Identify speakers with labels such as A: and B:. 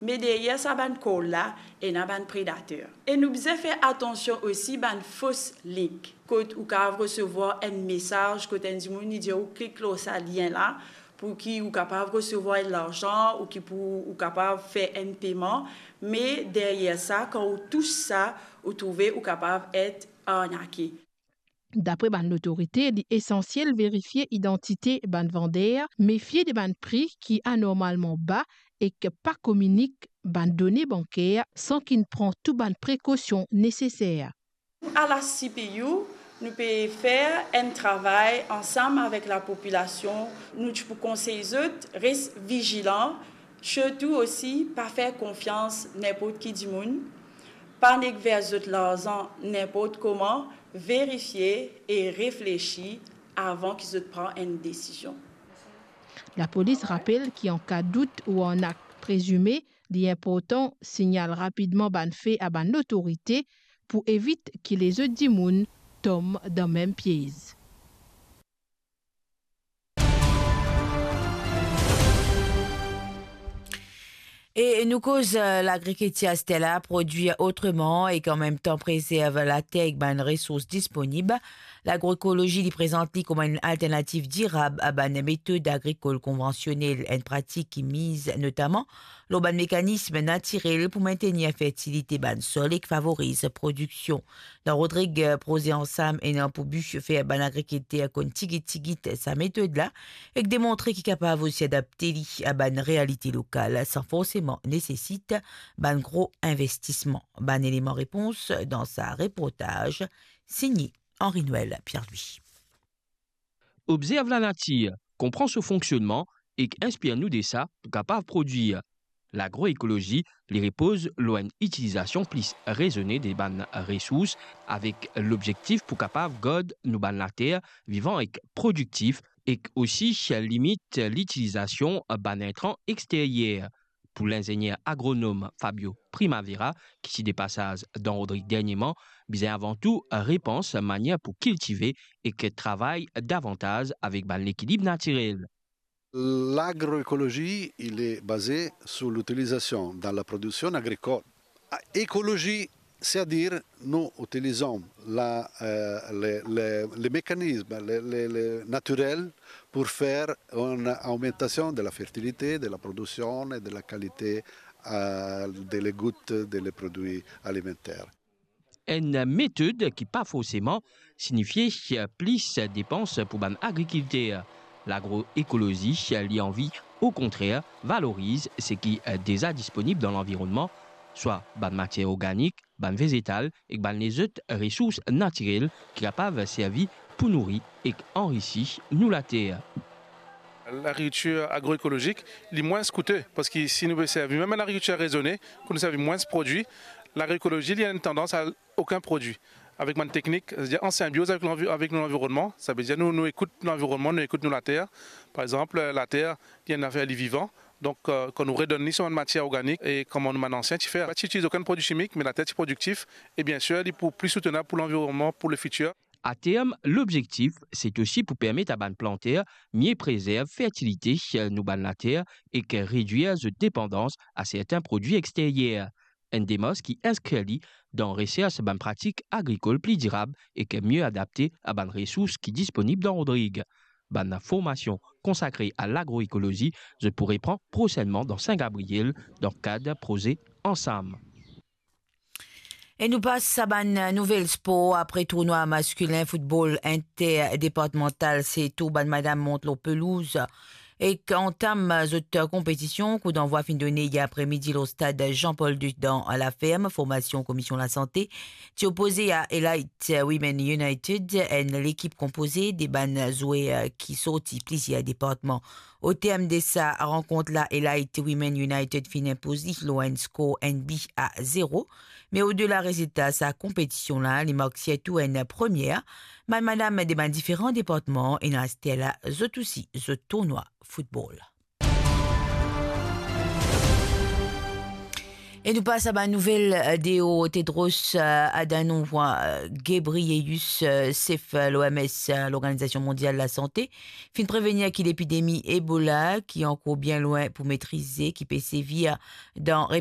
A: Mais derrière ça, ban col là, et n'a ban prédateur. Et nous devons faire attention aussi ban fausse link. Quand ou ka recevoir un message, quand on dit moun dit ou clique sur ce lien là pour qui ou capable recevoir l'argent ou qui pour ou capable faire un paiement, mais derrière ça quand on touche ça, on trouve ou capable être arnaqué.
B: D'après l'autorité, il est essentiel vérifier l'identité ban vendeur, méfier des ban prix qui est anormalement bas et que pas communique ban données bancaires sans qu'il ne prend tout ban précautions nécessaires.
A: À la CPU, nous pouvons faire un travail ensemble avec la population. Nous pouvons conseiller eux, rester vigilants, surtout aussi pas faire confiance n'importe qui du monde, pas vers eux l'argent n'importe comment, vérifier et réfléchir avant qu'ils prennent une décision.
B: La police rappelle qu'en cas de doute ou en acte présumé, l'important signale rapidement ban fait à ban l'autorité pour éviter que les autres dimoun tombent dans le même piège.
C: Et nous cause l'agriculture Stella produit autrement et qu'en même temps préserve la terre avec une ressource disponible. L'agroécologie présente comme une alternative durable à une méthode agricole conventionnelle, une pratique qui mise notamment sur un mécanisme naturel pour maintenir la fertilité du sol et qui favorise la production. Dans Rodrigue prosé ensemble et dans pour but faire une agriculture comme tigit sa méthode là et démontrer qu'il est capable aussi d'adapter à une réalité locale sans forcément nécessite un gros investissement. Un élément réponse dans sa reportage signé Henri Noël Pierre-Louis.
D: Observe la nature, comprend son fonctionnement et inspire-nous de ça pour capable produire. L'agroécologie les repose loin utilisation plus raisonnée des bonnes ressources avec l'objectif pour capable garder nous ban la terre vivant et productif et aussi limite l'utilisation d'un intrant extérieur. Pour l'ingénieur agronome Fabio Primavera, qui s'y dépassage dans Rodrigue dernièrement, bien avant tout réponse manière pour cultiver et que travaille davantage avec l'équilibre naturel.
E: L'agroécologie, il est basé sur l'utilisation dans la production agricole. Écologie, c'est-à-dire nous utilisons les mécanismes naturels pour faire une augmentation de la fertilité, de la production et de la qualité des gouttes des produits alimentaires.
D: Une méthode qui pas forcément signifie plus de dépenses pour un agriculteur. L'agroécologie lui envie, au contraire, valorise ce qui est déjà disponible dans l'environnement, soit ban matière organique, ban végétale et ban les autres ressources naturelles qui peuvent servir pour nourrir et enrichir nous la terre.
F: L'agriculture agroécologique est moins coûteuse parce que si nous servons même l'agriculture raisonnée, quand nous servons moins de produits, l'agroécologie il y a une tendance à aucun produit. Avec ma technique, c'est-à-dire en symbiose avec l'environnement, ça veut dire nous écoutons l'environnement, nous écoutons la terre. Par exemple, la terre, il y a une affaire vivant. Donc, quand nous redonnons sur une matière organique et comme on a ancien, tu n'utilises aucun produit chimique, mais la terre est productive et bien sûr, elle est plus soutenable pour l'environnement, pour le futur.
D: À terme, l'objectif, c'est aussi pour permettre à ban plantaire mieux préserver fertilité nous ban la terre et que réduire la dépendance à certains produits extérieurs. Un démos qui inscrit dans recherche ban pratique agricole plus durable et qui est mieux adapté à ban ressources qui disponibles dans Rodrigue. Ban formation consacrée à l'agroécologie, je pourrais prendre prochainement dans Saint-Gabriel dans le cadre d'un projet ensemble.
C: Et nous passons à une nouvelle sport après tournoi masculin football interdépartemental. C'est tout, madame Montelot pelouse. Et qu'entame cette compétition, coup d'envoi fin d'année hier après-midi au stade Jean-Paul II dans la ferme, formation commission de la santé, qui opposé à Elite Women United, l'équipe composée des ban joueurs qui sortent plusieurs départements. Au terme de sa rencontre-là, Elite Women United fin imposé le score NB à 0. Mais au-delà résultat, sa compétition-là, les marques surtout une première, mais madame des différents départements, et n'a là, aussi, ce tournoi football. Et nous passons à la nouvelle de Tedros Adhanom Ghebreyesus, chef l'OMS, l'Organisation mondiale de la santé, fin de prévenir qu'il l'épidémie Ebola, qui est encore bien loin pour maîtriser, qui peut sévir dans